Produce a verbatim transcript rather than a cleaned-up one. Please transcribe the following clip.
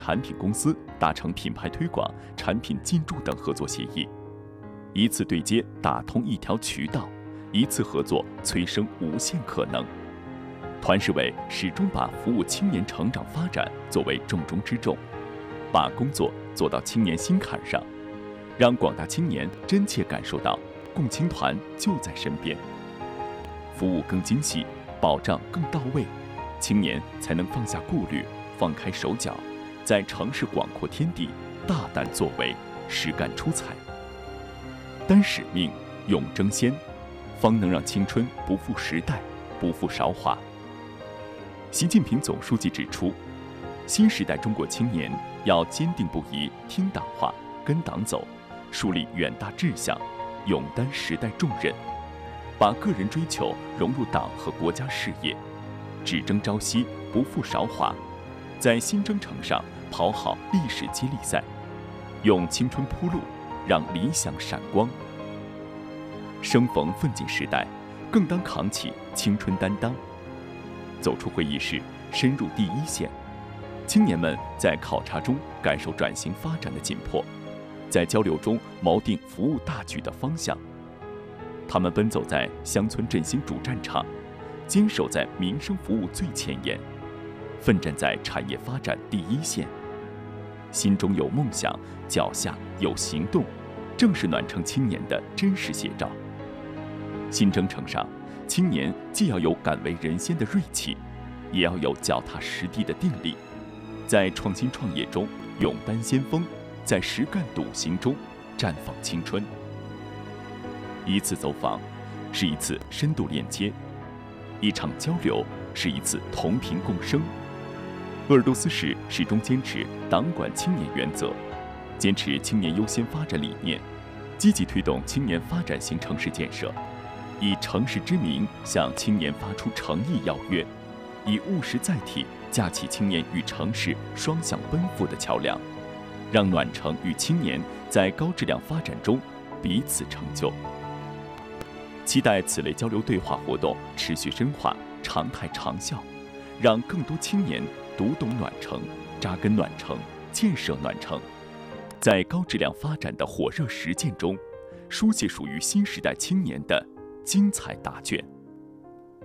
产品公司达成品牌推广、产品进驻等合作协议，一次对接打通一条渠道，一次合作催生无限可能。团市委始终把服务青年成长发展作为重中之重，把工作做到青年心坎上，让广大青年真切感受到共青团就在身边。服务更精细，保障更到位，青年才能放下顾虑，放开手脚，在城市广阔天地大胆作为，实干出彩。担使命，勇争先，方能让青春不负时代，不负韶华。习近平总书记指出，新时代中国青年要坚定不移听党话、跟党走，树立远大志向，勇担时代重任，把个人追求融入党和国家事业，只争朝夕，不负韶华，在新征程上跑好历史接力赛，用青春铺路，让理想闪光。生逢奋进时代，更当扛起青春担当。走出会议室，深入第一线，青年们在考察中感受转型发展的紧迫，在交流中锚定服务大局的方向。他们奔走在乡村振兴主战场，坚守在民生服务最前沿，奋战在产业发展第一线。心中有梦想，脚下有行动，正是暖城青年的真实写照。新征程上，青年既要有敢为人先的锐气，也要有脚踏实地的定力，在创新创业中勇担先锋，在实干笃行中绽放青春。一次走访是一次深度链接，一场交流是一次同频共生。鄂尔多斯市始终坚持党管青年原则，坚持青年优先发展理念，积极推动青年发展型城市建设，以城市之名向青年发出诚意邀约，以务实载体架起青年与城市双向奔赴的桥梁，让暖城与青年在高质量发展中彼此成就。期待此类交流对话活动持续深化，常态长效，让更多青年读懂暖城，扎根暖城，建设暖城，在高质量发展的火热实践中，书写属于新时代青年的精彩答卷。